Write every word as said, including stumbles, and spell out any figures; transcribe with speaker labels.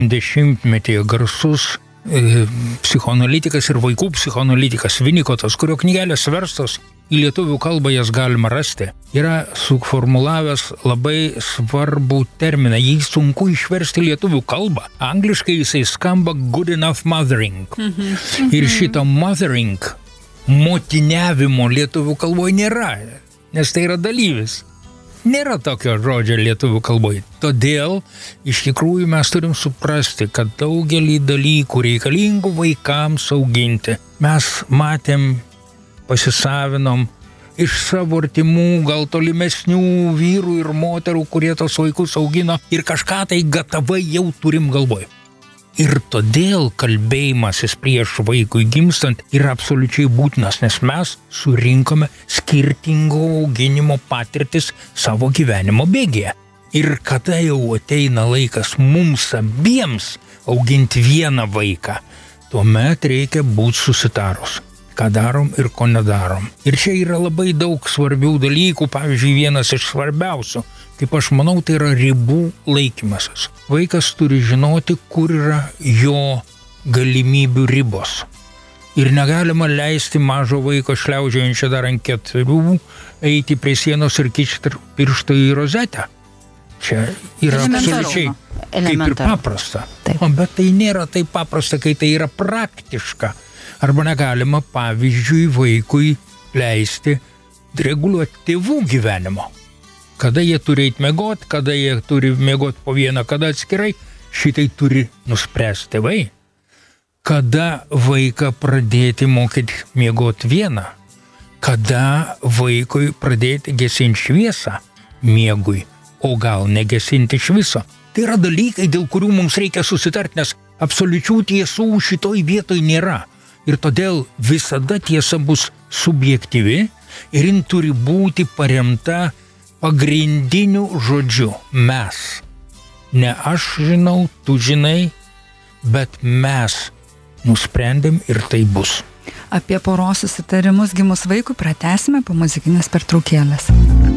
Speaker 1: dešimtmetyje garsus e, psichoanalitikas ir vaikų psichoanalitikas Vinikotas, kurio knygelės verstos į lietuvių kalbą jas galima rasti, yra suformulavęs labai svarbų terminą. Jį sunku išversti lietuvių kalbą. Angliškai jisai skamba good enough mothering. Mhm. Ir šito mothering, motiniavimo lietuvių kalboje nėra, nes tai yra dalyvis. Nėra tokio žodžio lietuvių kalboje. Todėl iš tikrųjų mes turim suprasti, kad daugelį dalykų reikalingų vaikams auginti mes matėm, pasisavinom iš savo artimų, gal tolimesnių vyrų ir moterų, kurie tos vaikus augino ir kažką tai gatavai jau turim galvoj. Ir todėl kalbėjimasis prieš vaikui gimstant yra absoliučiai būtinas, nes mes surinkome skirtingo auginimo patirtis savo gyvenimo bėgyje. Ir kada jau ateina laikas mums abiems auginti vieną vaiką, tuomet reikia būti susitarus, ką darom ir ko nedarom. Ir čia yra labai daug svarbių dalykų, pavyzdžiui, vienas iš svarbiausių, kaip aš manau, tai yra ribų laikymasis. Vaikas turi žinoti, kur yra jo galimybių ribos. Ir negalima leisti mažo vaiko šliaužiančio dar ant keturių eiti prie sienos ir kišti pirštą į rozetę. Čia yra absoliučiai kaip ir paprasta. O, bet tai nėra taip paprasta, kai tai yra praktiška. Arba negalima, pavyzdžiui, vaikui leisti reguliuoti tėvų gyvenimo. Kada jie turi eit miegot, kada jie turi miegot po vieną, kada atskirai, šitai turi nuspręsti tėvai. Kada vaiką pradėti mokyti miegot vieną, kada vaikui pradėti gesinti šviesą miegui, o gal negesinti iš viso. Tai yra dalykai, dėl kurių mums reikia susitarti, nes absoliučių tiesų šitoj vietoj nėra. Ir todėl visada tiesa bus subjektyvi ir jin turi būti paremta pagrindiniu žodžiu mes. Ne aš žinau, tu žinai, bet mes nusprendėm ir tai bus.
Speaker 2: Apie poros susitarimus gimus vaikui pratęsime po muzikinės pertraukėlės.